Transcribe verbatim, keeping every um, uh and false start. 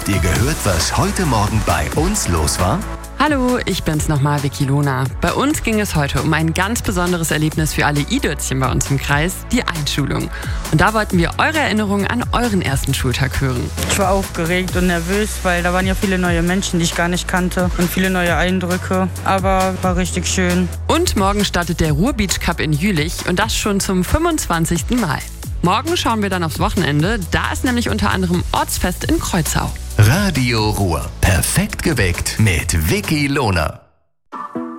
Habt ihr gehört, was heute Morgen bei uns los war? Hallo, ich bin's nochmal, Vicky Lona. Bei uns ging es heute um ein ganz besonderes Erlebnis für alle I-Dötzchen bei uns im Kreis, die Einschulung. Und da wollten wir eure Erinnerungen an euren ersten Schultag hören. Ich war aufgeregt und nervös, weil da waren ja viele neue Menschen, die ich gar nicht kannte und viele neue Eindrücke, aber war richtig schön. Und morgen startet der Ruhr-Beach Cup in Jülich und das schon zum fünfundzwanzigsten Mal. Morgen schauen wir dann aufs Wochenende, da ist nämlich unter anderem Ortsfest in Kreuzau. Radio Ruhr. Perfekt geweckt mit Vicky Lona.